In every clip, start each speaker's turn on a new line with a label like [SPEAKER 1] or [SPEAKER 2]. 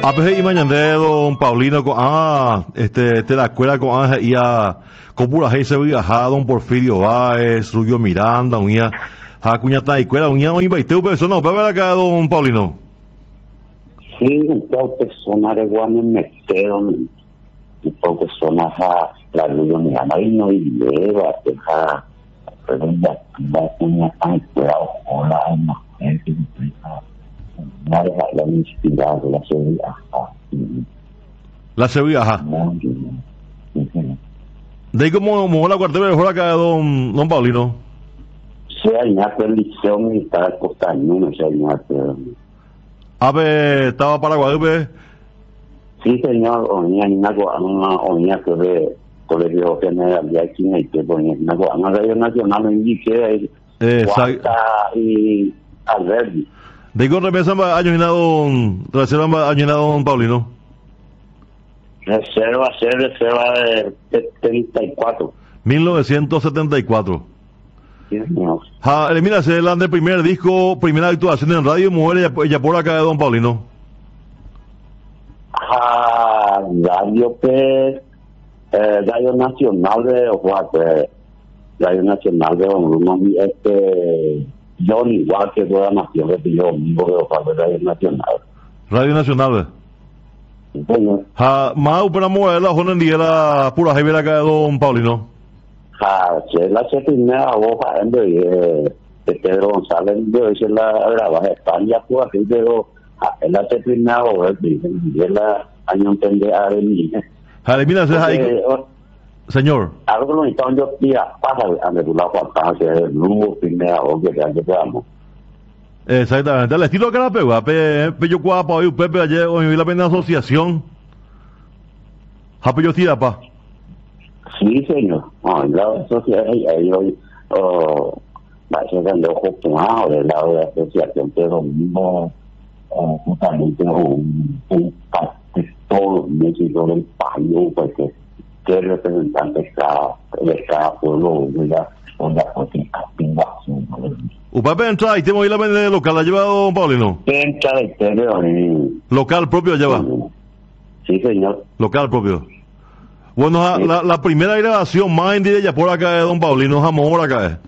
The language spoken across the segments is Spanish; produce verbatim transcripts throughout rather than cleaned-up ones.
[SPEAKER 1] A veces iba de don Paulino con ah, este, te la escuela con Ángel y a con pura gente se viaja don Porfirio Báez, Rubio Miranda, unía a cuñata y escuela, unía un veinte personas, ¿para ver acá don Paulino?
[SPEAKER 2] Sí, un poco personas de Guam me metieron, un poco personas a la Rubio Miranda y no y lleva, deja, pero ya, ya tenía tan cuidado con la alma, es que la la inspirado la Sevilla
[SPEAKER 1] la Sevilla ajá de ahí como como la cuarta mejor acá don don Paulino
[SPEAKER 2] sí hay una coalición militar costaño no sé una
[SPEAKER 1] a ver estaba Paraguay pues
[SPEAKER 2] sí señor oña una una oña que de colegio general de aquí en que ponía una una radio nacional indique eh y Alberti
[SPEAKER 1] de con remesa año y don reserva año y don Paulino
[SPEAKER 2] reserva ser reserva de setenta y cuatro
[SPEAKER 1] mil novecientos setenta y cuatro
[SPEAKER 2] sí señor
[SPEAKER 1] ja elimina se el de primer disco primera actuación en radio mujer ella por acá de don Paulino
[SPEAKER 2] ah radio que eh, radio nacional de Oaxaca radio nacional de don Bruno este yo igual que toda nación de yo vivo de Oaxaca radio nacional
[SPEAKER 1] radio nacional
[SPEAKER 2] bueno
[SPEAKER 1] ja más para mover la zona en día la pura jaivera acá de don Paulino
[SPEAKER 2] ja se la se primera hoja en de de Pedro González de ese la graba España pues así pero la se primera hoja de la año entender a mí
[SPEAKER 1] ja mira se ahí señor
[SPEAKER 2] algo no están yo tía pasa a de la cuarta que es luego primera hoja que ya quedamos
[SPEAKER 1] exactamente el estilo que la pegó pe pe yo cuapa hoy Pepe ayer hoy la pena asociación Jape yo tira pa
[SPEAKER 2] sí señor ah la asociación ahí hoy oh va a ser de ojo punado del lado de la asociación pero mismo justamente un un todo México del país porque que representante cada de cada pueblo mira donde porque capinga
[SPEAKER 1] Upape entra y te voy a la local la lleva don Paulino
[SPEAKER 2] entra de exterior
[SPEAKER 1] local propio lleva
[SPEAKER 2] sí señor
[SPEAKER 1] local propio bueno sí. la, la primera grabación más en ella por acá de don Paulino jamón por acá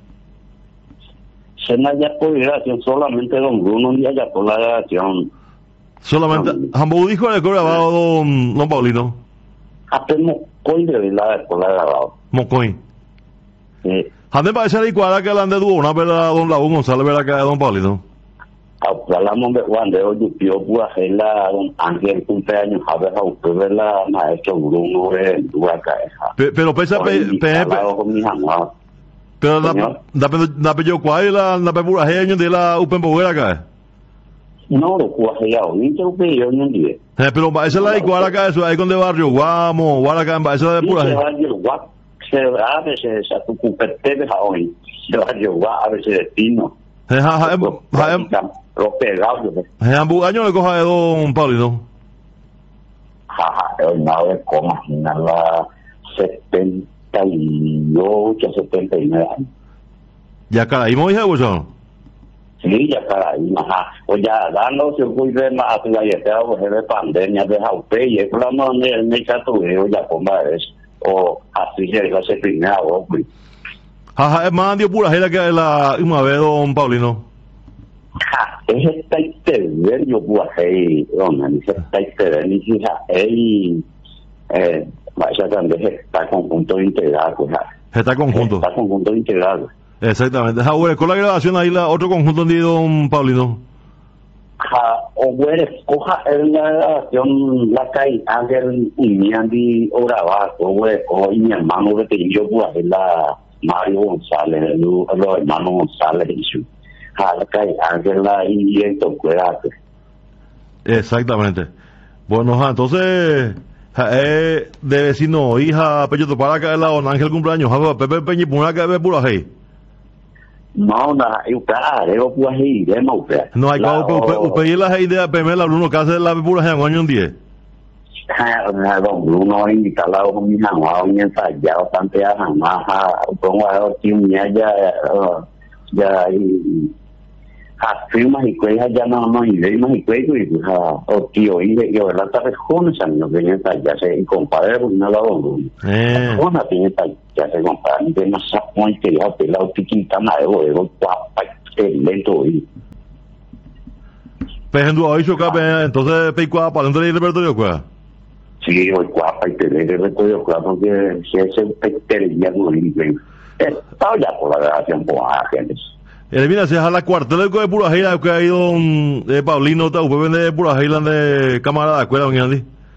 [SPEAKER 2] se me haya por grabación solamente don Bruno y allá por la grabación
[SPEAKER 1] solamente jamón dijo el grabado don don Paulino
[SPEAKER 2] hasta Mocoy de la por la grabado
[SPEAKER 1] Mocoy
[SPEAKER 2] sí
[SPEAKER 1] ¿Dónde parece la igual que la de una verdad don Laúl González verdad que don Paulino?
[SPEAKER 2] Hablamos de Juan de hoy yo pude hacer la don Ángel cumpleaños a ver a usted ver la maestro Bruno de Duaca
[SPEAKER 1] pero pesa pe pe pero la la la pe yo cuál la la pe pura gente de la Upen Poguera acá
[SPEAKER 2] no lo cuaje ya hoy yo pe yo no día
[SPEAKER 1] eh pero esa la igual acá eso ahí con de barrio Guamo Guaraca esa de pura
[SPEAKER 2] gente se a veces se ocupete de hoy se va a llevar a veces destino
[SPEAKER 1] eh ja ja
[SPEAKER 2] los pegados
[SPEAKER 1] eh ambu año le coja de don Paulino
[SPEAKER 2] ja ja el nada de cómo imaginar la setenta y ocho setenta y nueve
[SPEAKER 1] ya cara y mo hija eso
[SPEAKER 2] sí ya cara y más o ya dando se fue de más la ya de pandemia de usted y es la manera me chato ya como es o así se va a ser primero pues
[SPEAKER 1] jaja es más dio pura gente que la una vez don Paulino
[SPEAKER 2] ja es esta interver yo puedo hacer don ni esta interver ni si ja él eh vaya también está conjunto integral pues
[SPEAKER 1] está conjunto
[SPEAKER 2] está conjunto integral
[SPEAKER 1] exactamente ja bueno con la grabación ahí la otro conjunto de don Paulino
[SPEAKER 2] ja o bueno coja en la grabación la calle Ángel y Miandi o grabar o bueno o mi hermano que te yo puedo hacer la Mario González los hermanos González y su ja la calle Ángel y esto cuídate
[SPEAKER 1] exactamente bueno ja entonces ja, eh, de vecino hija Peño para acá la don Ángel cumpleaños ja Pepe Peñi pura que ve pura hey
[SPEAKER 2] no no yo claro yo puedo ir de mo
[SPEAKER 1] no hay como usted y la idea primero Bruno que hace la pura en año un día
[SPEAKER 2] ja don Bruno invitado con mi mamá y ensayado bastante a jamás pongo a ver si ya ya y afirma y cuelga ya no no y de más y cuello y o tío y de yo la tarde jóvenes a mí no viene ya se compadre pues nada lo
[SPEAKER 1] eh
[SPEAKER 2] una tiene ya se compadre de más sapón que ya pelado tiquita nada de guapa lento y
[SPEAKER 1] Pejando hoy choca, entonces peicua para dentro del repertorio, ¿cuál?
[SPEAKER 2] Sí, hoy guapa y te le repertorio, claro, porque si es el petería no libre. Estaba ya por la grabación por la gente.
[SPEAKER 1] Mira, si es a la cuartel de Pura Heila, que ha ido de Paulino, usted vende de Pura Heila de cámara de escuela, ¿no?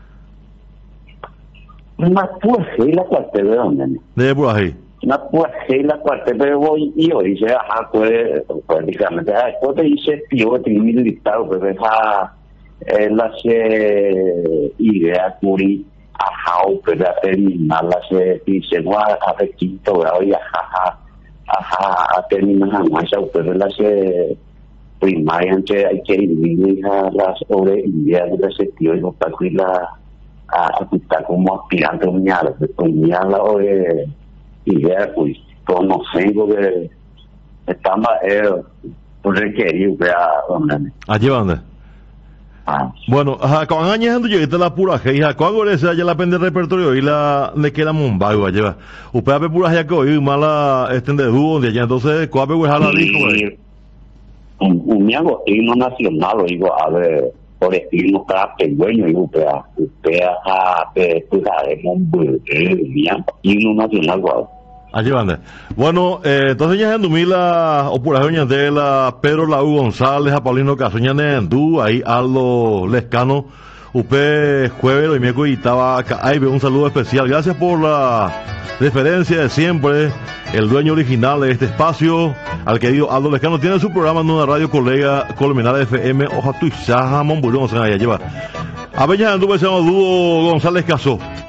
[SPEAKER 2] Una Pura Heila cuartel de dónde?
[SPEAKER 1] De Pura Heila.
[SPEAKER 2] Una Pura Heila cuartel de voy y hoy se ajá, pues, prácticamente, después te dice, tío, que tiene militar, pues, esa, la se idea, curi, ajá, pero a terminar, la se dice, bueno, a ver, quinto grado y ajá, ajá, a terminar, jamás, pero la se primaria, entonces hay que ir a las sobre ideas de ese tío, y no para cuidar a estar como aspirante a unidad, unidad la de idea, pues, conociendo que estamos, eh, por requerir, vea, donde.
[SPEAKER 1] ¿Allí dónde?
[SPEAKER 2] Ah.
[SPEAKER 1] Bueno, ajá, con años llegaste la pura hija, cuando le sea ya la pende repertorio y la le queda mumbago allá. Usted ve pura hija que hoy mala este de dúo de allá, entonces cuál ve la disco.
[SPEAKER 2] Un un miago himno nacional, digo, a ver, por el himno cada pequeño y usted usted a pues haremos un himno nacional, guau.
[SPEAKER 1] Allí van. Bueno, eh, entonces ya en Dumila, o por ahí de la Pedro Lau González, a Paulino Casoña Nendú, ahí Aldo Lescano, Upe Jueves, y miércoles y estaba ahí, un saludo especial. Gracias por la referencia de siempre, el dueño original de este espacio, al querido Aldo Lescano, tiene su programa en una radio colega, Colmenar F M, Oja Tuizaja, Monburón, o sea, allá lleva. A ver, ya anduve, se llama Dúo González Casó.